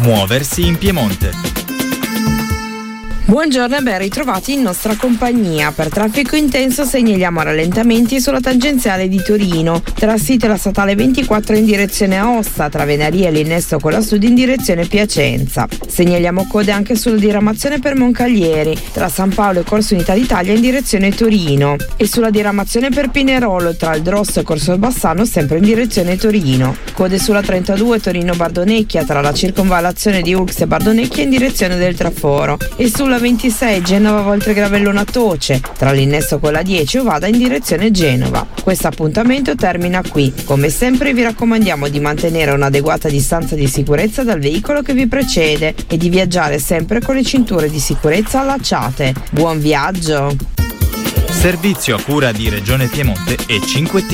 Muoversi in Piemonte. Buongiorno e ben ritrovati in nostra compagnia. Per traffico intenso segnaliamo rallentamenti sulla tangenziale di Torino, tra sito la statale 24 in direzione Aosta, tra Venaria e l'innesto con la Sud in direzione Piacenza. Segnaliamo code anche sulla diramazione per Moncaglieri, tra San Paolo e Corso Unità d'Italia in direzione Torino, e sulla diramazione per Pinerolo, tra il Drosso e Corso Bassano sempre in direzione Torino. Code sulla 32 Torino-Bardonecchia, tra la circonvallazione di Urx e Bardonecchia in direzione del Traforo, e sulla 26 Genova Voltregravellona Toce, tra l'innesto con la 10 Ovada in direzione Genova. Questo appuntamento termina qui. Come sempre vi raccomandiamo di mantenere un'adeguata distanza di sicurezza dal veicolo che vi precede e di viaggiare sempre con le cinture di sicurezza allacciate. Buon viaggio! Servizio a cura di Regione Piemonte e 5T.